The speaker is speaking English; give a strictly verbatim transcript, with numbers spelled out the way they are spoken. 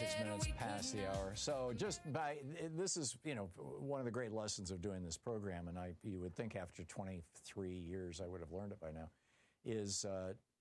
twenty-six minutes past the hour. So just by, this is, you know, one of the great lessons of doing this program, and I, you would think after twenty-three years I would have learned it by now, is uh,